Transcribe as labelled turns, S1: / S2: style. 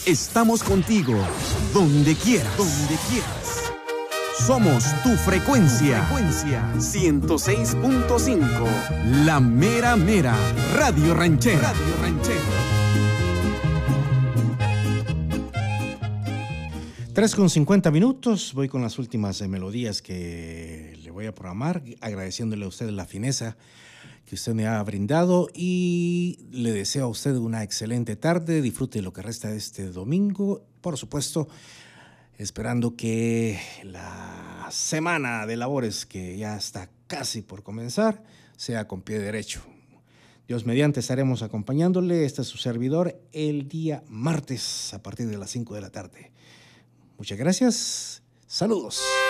S1: Estamos contigo, donde quieras, donde quieras. Somos tu frecuencia, 106.5, La Mera Mera, Radio Ranchera. Radio Ranchera.
S2: 3:50. Voy con las últimas melodías que le voy a programar, agradeciéndole a usted la fineza que usted me ha brindado y le deseo a usted una excelente tarde. Disfrute lo que resta de este domingo, por supuesto, esperando que la semana de labores que ya está casi por comenzar sea con pie derecho. Dios mediante estaremos acompañándole. Este es su servidor el día martes a partir de las 5 de la tarde. Muchas gracias. Saludos.